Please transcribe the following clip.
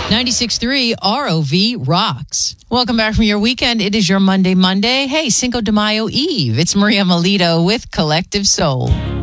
96.3 ROV rocks. Welcome back from your weekend. It is your Monday. Hey, Cinco de Mayo Eve. It's Maria Melito with Collective Soul.